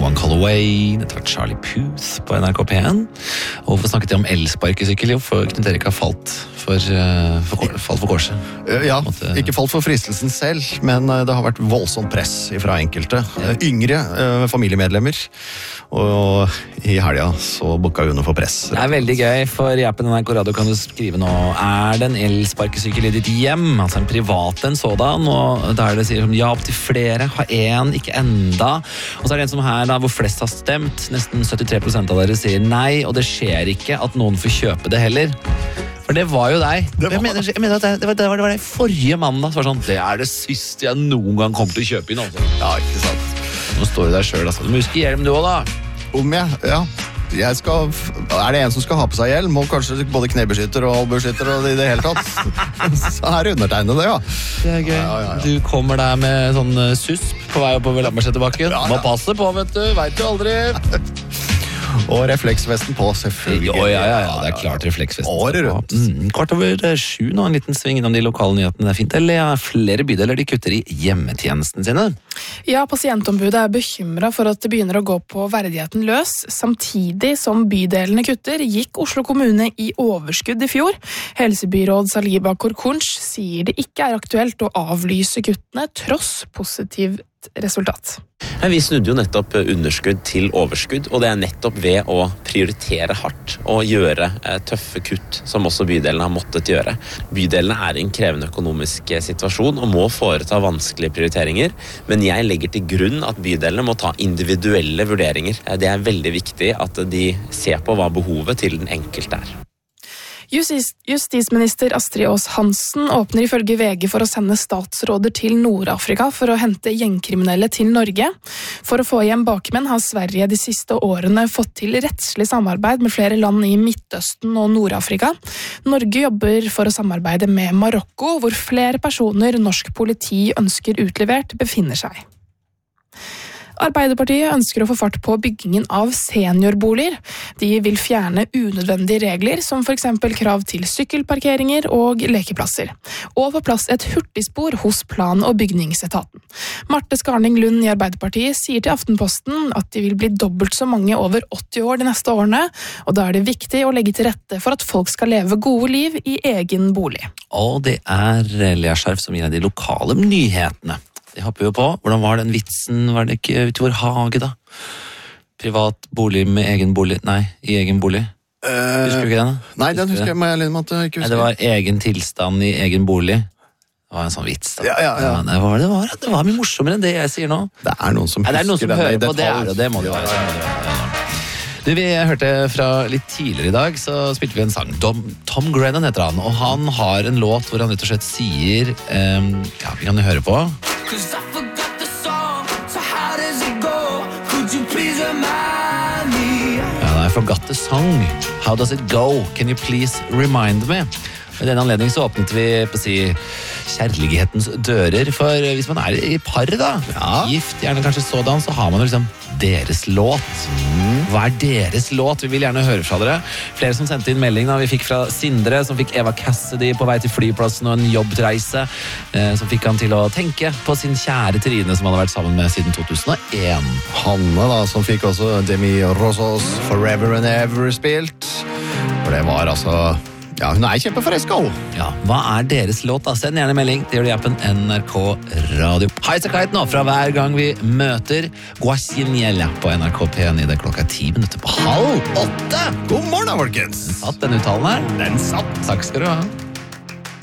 One Call Away, dette var Charlie Puth på NRK P1. Og hvorfor snakket jeg om elsparkesykkel? Jo, for Knut Erik har falt for korset. Ja, ikke falt for fristelsen selv, men det har vært voldsomt press fra enkelte. Yngre familiemedlemmer. Og i helga så bukka hun for press. Det er veldig gøy, for i appen NRK Radio kan du skrive nå: er det en elsparkesykkel i ditt hjem? Altså en privat en sådan, og der det sier ja opp til flere, ha en, ikke enda. Og så er det en som her da, hvor flest har stemt, nesten 73% av dere sier nei, og det skjer ikke at noen får kjøpe det heller. For det var jo deg. Jeg mener at det var deg forrige mandag som var sånn: det er det siste jeg noen gang kommer til å kjøpe inn. Altså. Ja, ikke sant. Nå står du der selv, altså. Du må huske hjelm du også da. Om jeg? Ja. Er det en som skal ha på seg hjelm, og kanskje både knebeskytter og albeskytter og i det hele tatt, så er det undertegnet det, ja. Det er gøy. Ja. Du kommer der med sånn susp på vei oppover Lambertseterbakken. Ja. Må passe på, vet du. Vet du aldri. Og refleksvesten på, selvfølgelig. Ja, det er klart refleksvesten. Året rundt. 7:15 nå, en liten sving innom de lokale nyhetene. Det er fint, eller ja, flere bydeler de kutter i hjemmetjenesten sine. Ja, pasientombudet er bekymret for at det begynner å gå på verdigheten løs. Samtidig som bydelene kutter, gikk Oslo kommune i overskudd i fjor. Helsebyråd Saliba Korkunch sier det ikke er aktuelt å avlyse kuttene, tross positivt resultat. Vi snudde jo nettopp underskudd til overskudd, og det er nettopp ved å prioritere hardt og gjøre tøffe kutt, som også bydelene har måttet gjøre. Bydelene er i en krevende økonomisk situasjon og må foreta vanskelige prioriteringer, men jeg legger til grunn at bydelene må ta individuelle vurderinger. Det er veldig viktig at de ser på hva behovet til den enkelte er. Justisminister Astrid Aas Hansen åpner ifølge VG for å sende statsråder til Nord-Afrika for å hente gjengkriminelle til Norge. For å få hjem bakmenn har Sverige de siste årene fått til rettslig samarbeid med flere land i Midtøsten og Nord-Afrika. Norge jobber for å samarbeide med Marokko, hvor flere personer norsk politi ønsker utlevert befinner seg. Arbeiderpartiet ønsker å få fart på byggingen av seniorboliger. De vil fjerne unødvendige regler, som for eksempel krav til sykkelparkeringer og lekeplasser. Og få plass et hurtigspor hos plan- og bygningsetaten. Marte Skarning Lund i Arbeiderpartiet sier til Aftenposten at de vil bli dobbelt så mange over 80 år de neste årene, og da er det viktig å legge til rette for at folk skal leve gode liv i egen bolig. Og det er Lea Skjerf som gir deg de lokale nyhetene. Jeg hopper jo på. Hvordan var den vitsen? Var det ikke ute i vår hage, da? Privat bolig med egen bolig? Nei, i egen bolig. Husker du ikke den? Nei, den husker jeg meg alene med at jeg ikke husker. Nei, det var egen tilstand i egen bolig. Det var en sånn vits, da. Ja. Det var mye morsommere enn det jeg sier nå. Det er noen som det er noen som hører på det, detalj. og det må det være. Du, vi hørte fra litt tidligere i dag, så spilte vi en sang. Tom Grennan heter han, og han har en låt hvor han rett og slett sier, vi kan jo høre på. Cause I forgot the song, so how does it go? Could you please remind me? I forgot the song. How does it go? Can you please remind me? I denne anledning så åpnet vi på å si kjærlighetens dører, for hvis man er i par da, gift, gjerne kanskje sådan, så har man jo liksom deres låt. Hva er deres låt? Vi vil gjerne høre fra dere. Flere som sendte inn melding da. Vi fikk fra Sindre, som fikk Eva Cassidy på vei til flyplassen og en jobbreise, som fikk han til å tenke på sin kjære Trine, som han har vært sammen med siden 2001. Hanne da, som fikk også Demi Rosos Forever and Ever spilt. For det var altså... Ja, hun er kjempeforelska. Ja, hva er deres låt da? Send gjerne melding. Det gjør du i appen NRK Radio. Heisa kite nå fra hver gang vi møter Guasiniela på NRK P1 i det klokka 7:10 på 7:30. God morgen, folkens! Satt den uttalen her? Den satt. Takk skal du ha.